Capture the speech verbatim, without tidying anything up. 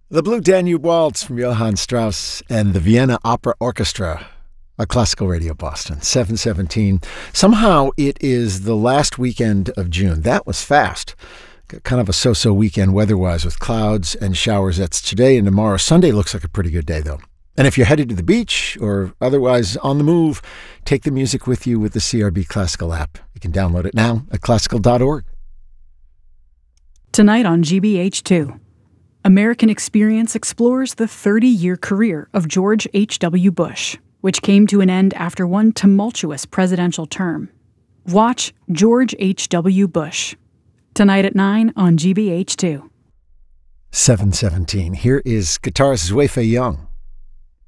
The Blue Danube Waltz from Johann Strauss and the Vienna Opera Orchestra, a Classical Radio Boston, seven seventeen. Somehow it is the last weekend of June. That was fast. Kind of a so-so weekend weather-wise with clouds and showers. That's today and tomorrow. Sunday looks like a pretty good day, though. And if you're headed to the beach or otherwise on the move, take the music with you with the C R B Classical app. You can download it now at classical dot org. Tonight on G B H two, American Experience explores the thirty-year career of George H W. Bush, which came to an end after one tumultuous presidential term. Watch George H W. Bush. Tonight at nine on G B H two. seven seventeen. Here is guitarist Wei Fei Young.